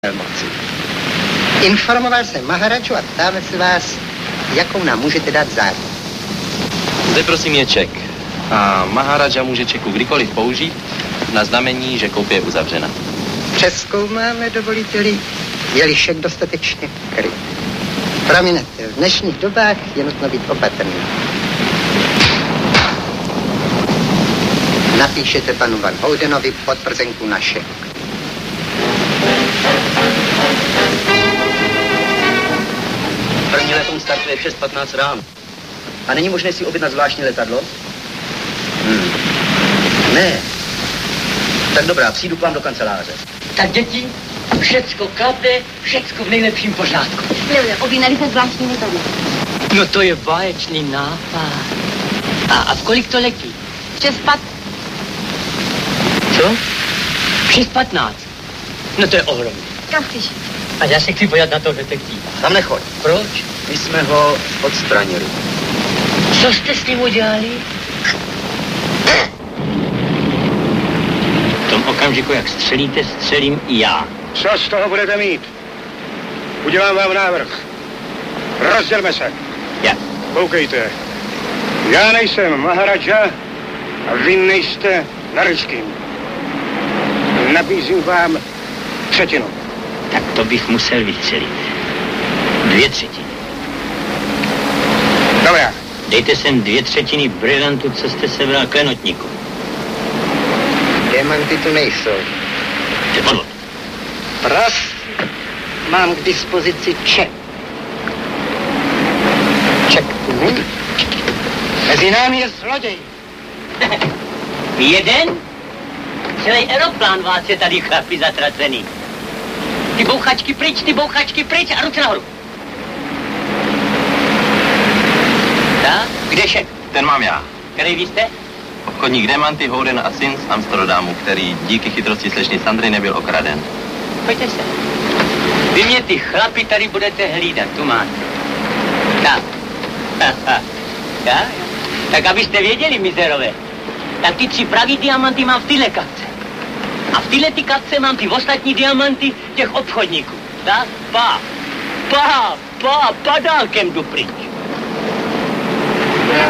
moci. Informoval jsem Maharadžu a ptáme se vás, jakou nám můžete dát záruku. Zde prosím je ček. A Maharadža může čeku kdykoliv použít na znamení, že koupě je uzavřena. Přezkoumáme, dovolíte-li, je-li šek dostatečně kryt. Promiňte, v dnešních dobách je nutno být opatrný. Napíšete panu Van Houdenovi potvrzenku na šek. První letoun startuje v 6:15 ráno. A není možné si objednat zvláštní letadlo? Ne. Tak dobrá, přijdu k vám do kanceláře. Tak děti, všecko klape, všecko v nejlepším pořádku. Objednali se zvláštní letadlo. No to je báječný nápad. A v kolik to letí? 6:15. Co? 6:15. No to je ohromné. Kam chceš? A já se chci podívat na toho detektiva. Tam nechoď. Proč? My jsme ho odstranili. Co jste s ním udělali? V tom okamžiku, jak střelíte, střelím i já. Co z toho budete mít? Udělám vám návrh. Rozdělme se. Jak? Koukejte. Já nejsem Maharadža a vy nejste Naryškin. Nabízím vám třetinu. Tak to bych musel vystřelit. 2/3. Dobrá. Dejte sem 2/3 brillantu, co jste sebral klenotníku. Diamanty tu nejsou. To je podvod. Mám k dispozici ček. Ček tu není. Mezi námi je zloděj. Jeden? Celý aeroplán vás je tady, chlapi, zatracený. Ty bouchačky pryč a ruce nahoru. Tak, kde šek? Ten mám já. Který vy jste? Obchodník Diamanty, Houden a syn z Amsterdamu, který díky chytrosti slečny Sandry nebyl okraden. Pojďte se. Vy mě ty chlapi tady budete hlídat, tu máte. Tak. Tak abyste věděli, mizerové, tak ty 3 pravý diamanty mám v téhle kapce. A v téhle ty kapce mám ty ostatní diamanty těch obchodníků. Tak? Padálkem jdu pryč.